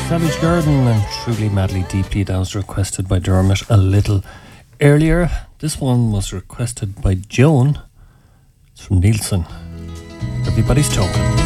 Savage Garden and Truly Madly Deeply. That was requested by Dermot a little earlier. This one was requested by Joan. It's from Nielsen. Everybody's talking.